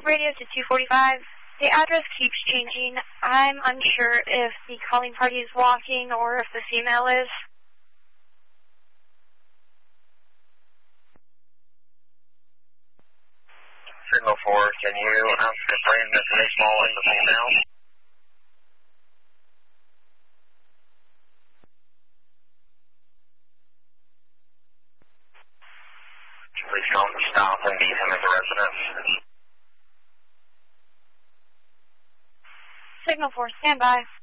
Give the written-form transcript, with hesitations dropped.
Radio to 245. The address keeps changing. I'm unsure if the calling party is walking or if the female is. Signal 4, can you confirm that the small is the female? Please don't stop and meet him at the residence. Signal 4, stand by.